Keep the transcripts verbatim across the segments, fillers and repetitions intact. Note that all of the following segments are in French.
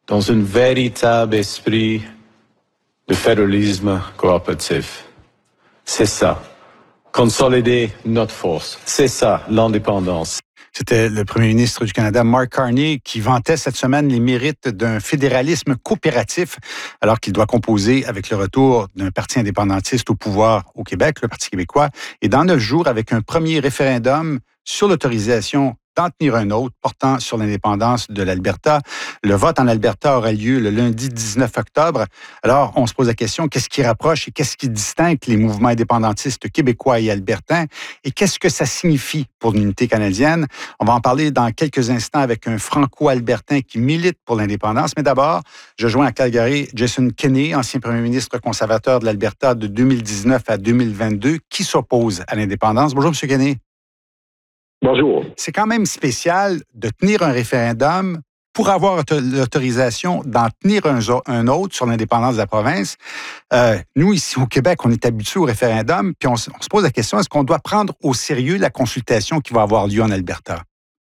dans un véritable esprit de fédéralisme coopératif. C'est ça. Consolider notre force. C'est ça, l'indépendance. C'était le premier ministre du Canada, Mark Carney, qui vantait cette semaine les mérites d'un fédéralisme coopératif, alors qu'il doit composer avec le retour d'un parti indépendantiste au pouvoir au Québec, le Parti québécois, et dans neuf jours avec un premier référendum sur l'autorisation d'en tenir un autre portant sur l'indépendance de l'Alberta. Le vote en Alberta aura lieu le lundi dix-neuf octobre. Alors, on se pose la question, qu'est-ce qui rapproche et qu'est-ce qui distingue les mouvements indépendantistes québécois et albertains et qu'est-ce que ça signifie pour l'unité canadienne? On va en parler dans quelques instants avec un franco-albertain qui milite pour l'indépendance. Mais d'abord, je joins à Calgary Jason Kenney, ancien premier ministre conservateur de l'Alberta de deux mille dix-neuf à deux mille vingt-deux, qui s'oppose à l'indépendance. Bonjour, M. Kenney. Bonjour. C'est quand même spécial de tenir un référendum pour avoir l'autorisation d'en tenir un, un autre sur l'indépendance de la province. Euh, nous, ici au Québec, on est habitués au référendum, puis on, on se pose la question, est-ce qu'on doit prendre au sérieux la consultation qui va avoir lieu en Alberta?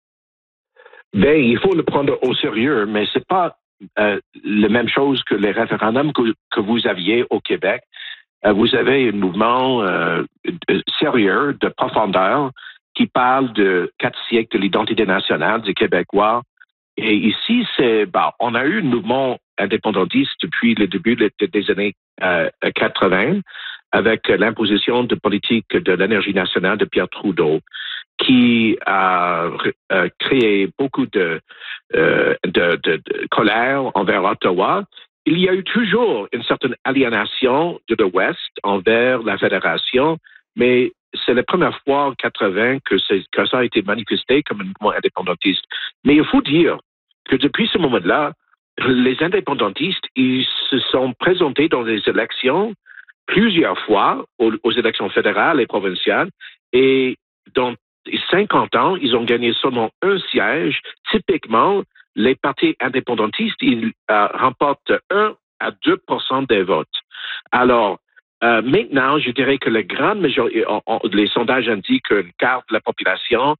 Bien, il faut le prendre au sérieux, mais c'est pas euh, la même chose que les référendums que, que vous aviez au Québec. Euh, vous avez un mouvement euh, de, sérieux, de profondeur, qui parle de quatre siècles de l'identité nationale des Québécois. Et ici, c'est, bah, on a eu un mouvement indépendantiste depuis le début des années euh, quatre-vingt, avec l'imposition de politique de l'énergie nationale de Pierre Trudeau, qui a euh, créé beaucoup de, euh, de, de, de colère envers Ottawa. Il y a eu toujours une certaine aliénation de l'Ouest envers la Fédération, mais c'est la première fois en quatre-vingt que, que ça a été manifesté comme un mouvement indépendantiste. Mais il faut dire que depuis ce moment-là, les indépendantistes, ils se sont présentés dans les élections plusieurs fois, aux, aux élections fédérales et provinciales, et dans cinquante ans, ils ont gagné seulement un siège. Typiquement, les partis indépendantistes, ils euh, remportent un à deux pour cent des votes. Alors, Euh, maintenant, je dirais que la grande majorité, on, on, les sondages indiquent qu'une quart de la population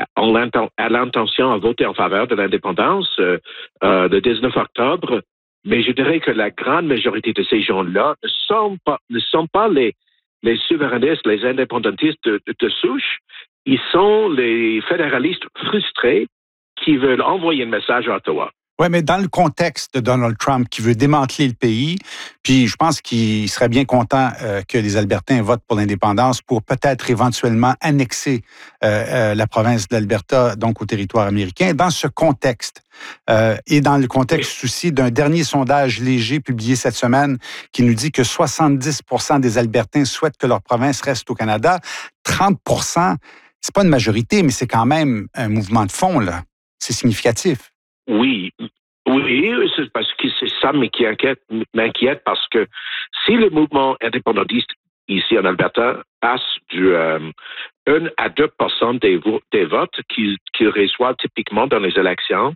a l'intention à voter en faveur de l'indépendance euh, euh, le dix-neuf octobre, mais je dirais que la grande majorité de ces gens-là ne sont pas, ne sont pas les, les souverainistes, les indépendantistes de, de, de souche, ils sont les fédéralistes frustrés qui veulent envoyer un message à Ottawa. Oui, mais dans le contexte de Donald Trump qui veut démanteler le pays, puis je pense qu'il serait bien content euh, que les Albertains votent pour l'indépendance pour peut-être éventuellement annexer euh, euh, la province de l'Alberta, donc au territoire américain. Dans ce contexte, euh, et dans le contexte aussi d'un dernier sondage léger publié cette semaine qui nous dit que soixante-dix pour cent des Albertains souhaitent que leur province reste au Canada, trente pour cent, c'est pas une majorité, mais c'est quand même un mouvement de fond, là. C'est significatif. Oui, oui, c'est parce que c'est ça qui inquiète, m'inquiète parce que si le mouvement indépendantiste ici en Alberta passe du euh, un à deux pour cent des, vo- des votes qu'il, qu'il reçoit typiquement dans les élections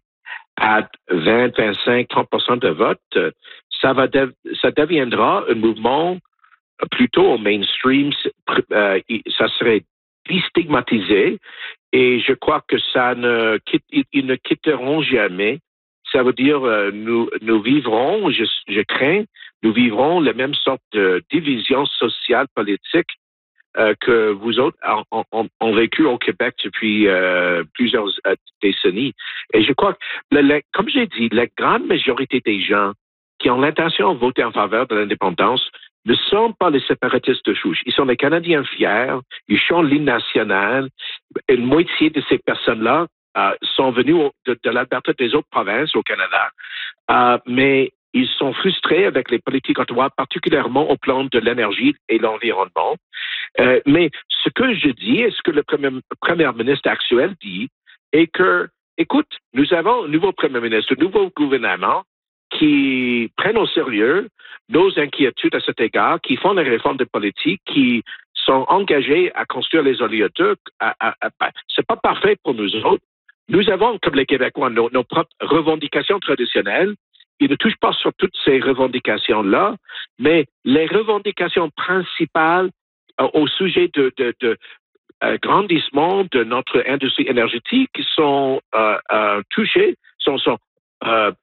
à vingt, vingt-cinq, trente pour cent de votes, ça va de, ça deviendra un mouvement plutôt au mainstream, euh, ça serait déstigmatisé et je crois que ça ne quitte, ils ne quitteront jamais. Ça veut dire euh, nous nous vivrons, je, je crains, nous vivrons la même sorte de division sociale politique euh, que vous autres ont vécu au Québec depuis euh, plusieurs euh, décennies. Et je crois que, le, le, comme j'ai dit, la grande majorité des gens qui ont l'intention de voter en faveur de l'indépendance ne sont pas les séparatistes de souche. Ils sont les Canadiens fiers, ils chantent l'hymne national. Une moitié de ces personnes-là euh, sont venues au, de, de l'Alberta des autres provinces au Canada. Euh, mais ils sont frustrés avec les politiques ottawa, particulièrement au plan de l'énergie et l'environnement. Euh, mais ce que je dis, et ce que le premier, premier ministre actuel dit, est que, écoute, nous avons un nouveau premier ministre, un nouveau gouvernement qui prennent au sérieux nos inquiétudes à cet égard, qui font des réformes de politique, qui sont engagés à construire les oléoducs. À, à, à, c'est pas parfait pour nous autres. Nous avons, comme les Québécois, nos, nos propres revendications traditionnelles. Ils ne touchent pas sur toutes ces revendications-là, mais les revendications principales euh, au sujet de, de, de euh, grandissement de notre industrie énergétique sont euh, euh, touchées, sont, sont euh,